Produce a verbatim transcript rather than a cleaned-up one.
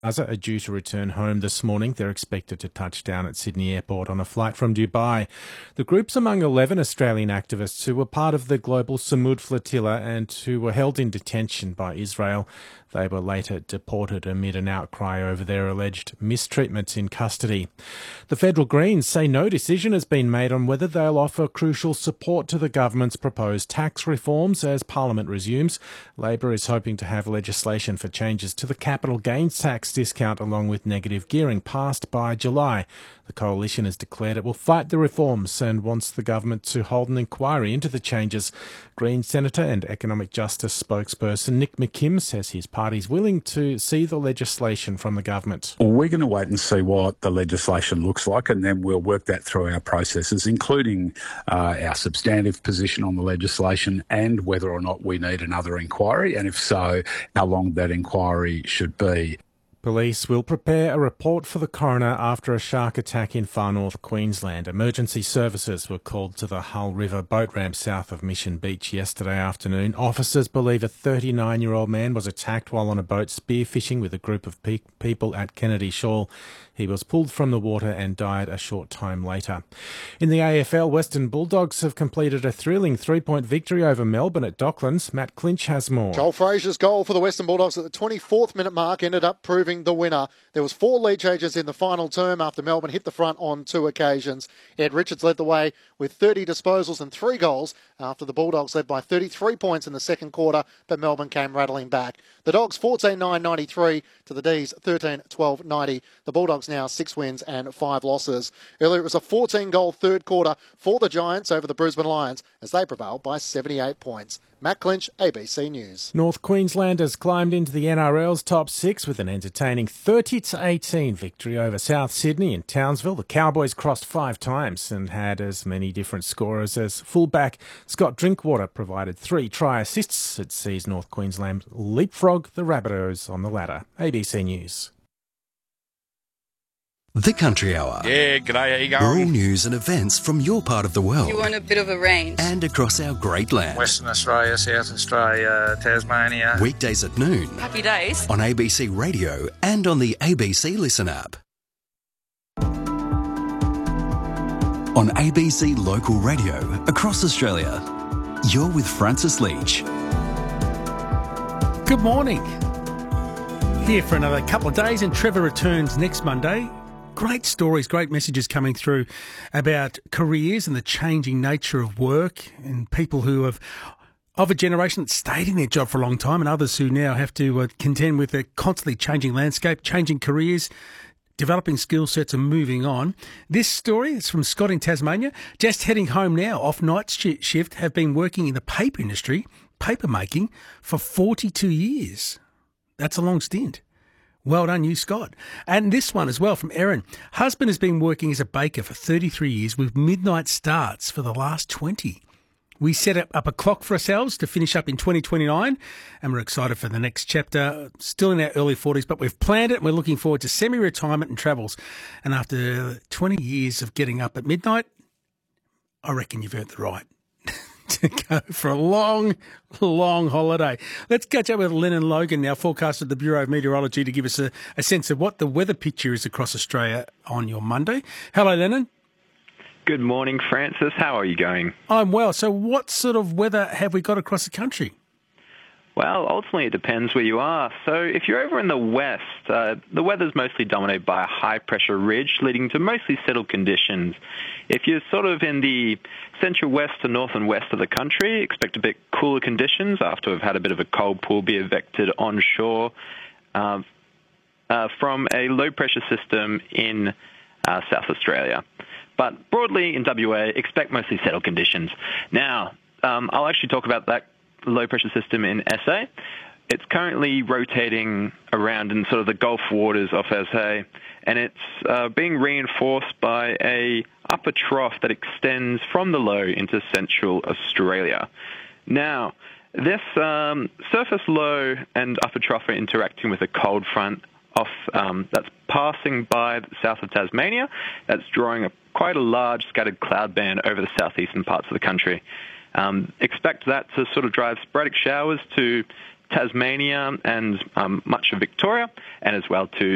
Gaza are due to return home this morning. They're expected to touch down at Sydney Airport on a flight from Dubai. The group's among eleven Australian activists who were part of the global Samud flotilla and who were held in detention by Israel. They were later deported amid an outcry over their alleged mistreatment in custody. The federal Greens say no decision has been made on whether they'll offer crucial support to the government's proposed tax reforms as Parliament resumes. Labor is hoping to have legislation for changes to the capital gains tax discount along with negative gearing passed by July. The coalition has declared it will fight the reforms and wants the government to hold an inquiry into the changes. Green Senator and Economic Justice spokesperson Nick McKim says his party's willing to see the legislation from the government. Well, we're going to wait and see what the legislation looks like, and then we'll work that through our processes, including uh, our substantive position on the legislation and whether or not we need another inquiry, and if so, how long that inquiry should be. Police will prepare a report for the coroner after a shark attack in far north Queensland. Emergency services were called to the Hull River boat ramp south of Mission Beach yesterday afternoon. Officers believe a thirty-nine-year-old man was attacked while on a boat spearfishing with a group of pe- people at Kennedy Shoal. He was pulled from the water and died a short time later. In the A F L, Western Bulldogs have completed a thrilling three-point victory over Melbourne at Docklands. Matt Clinch has more. Joel Frazier's goal for the Western Bulldogs at the twenty-fourth minute mark ended up proving the winner. There was four lead changes in the final term after Melbourne hit the front on two occasions. Ed Richards led the way with thirty disposals and three goals after the Bulldogs led by thirty-three points in the second quarter, but Melbourne came rattling back. The Dogs fourteen nine ninety-three to the D's thirteen twelve ninety. The Bulldogs now six wins and five losses. Earlier it was a fourteen-goal third quarter for the Giants over the Brisbane Lions as they prevailed by seventy-eight points. Matt Clinch, A B C News. North Queensland has climbed into the N R L's top six with an entertaining thirty to eighteen victory over South Sydney and Townsville. The Cowboys crossed five times and had as many different scorers as fullback Scott Drinkwater provided three try assists. It sees North Queensland leapfrog the Rabbitohs on the ladder. A B C News. The Country Hour. Yeah, g'day, how you going? Rural news and events from your part of the world. You want a bit of a range. And across our great land. Western Australia, South Australia, Tasmania. Weekdays at noon. Happy days. On A B C Radio and on the A B C Listen app. On A B C Local Radio across Australia. You're with Francis Leach. Good morning. Here for another couple of days, and Trevor returns next Monday. Great stories, great messages coming through about careers and the changing nature of work and people who have of a generation that stayed in their job for a long time and others who now have to uh, contend with a constantly changing landscape, changing careers, developing skill sets and moving on. This story is from Scott in Tasmania. Just heading home now off night sh- shift, have been working in the paper industry, paper making, for forty-two years. That's a long stint. Well done, you, Scott. And this one as well from Erin. Husband has been working as a baker for thirty-three years with midnight starts for the last twenty. We set up a clock for ourselves to finish up in twenty twenty-nine, and we're excited for the next chapter. Still in our early forties, but we've planned it and we're looking forward to semi-retirement and travels. And after twenty years of getting up at midnight, I reckon you've earned the right to go for a long, long holiday. Let's catch up with Lennon Logan now, forecaster at the Bureau of Meteorology, to give us a, a sense of what the weather picture is across Australia on your Monday. Hello, Lennon. Good morning, Francis. How are you going? I'm well. So what sort of weather have we got across the country? Well, ultimately it depends where you are. So if you're over in the west, uh, the weather's mostly dominated by a high-pressure ridge leading to mostly settled conditions. If you're sort of in the central west to north and west of the country, expect a bit cooler conditions after we've had a bit of a cold pool be evicted onshore uh, uh, from a low-pressure system in uh, South Australia. But broadly in W A, expect mostly settled conditions. Now, um, I'll actually talk about that low-pressure system in S A. It's currently rotating around in sort of the Gulf waters of S A, and it's uh, being reinforced by a upper trough that extends from the low into central Australia. Now, this um, surface low and upper trough are interacting with a cold front off um, that's passing by the south of Tasmania. That's drawing a, quite a large scattered cloud band over the southeastern parts of the country. Um, expect that to sort of drive sporadic showers to Tasmania and um, much of Victoria, and as well to